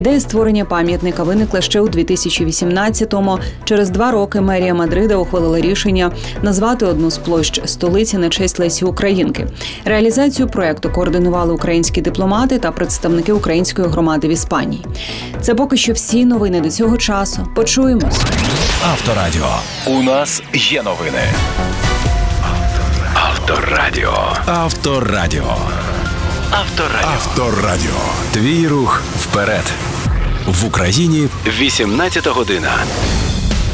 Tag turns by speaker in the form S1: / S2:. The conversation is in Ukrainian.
S1: Ідея створення пам'ятника виникла ще у 2018-му. Через 2 роки мерія Мадрида ухвалила рішення назвати одну з площ столиці на честь Лесі Українки. Реалізацію проєкту координували українські дипломати та представники української громади в Іспанії. Це поки що всі новини до цього часу. Почуємось.
S2: Авторадіо. У нас є новини. Авторадіо. Авторадіо. Авторадіо. Авторадіо. Твій рух вперед. В Україні 18 година.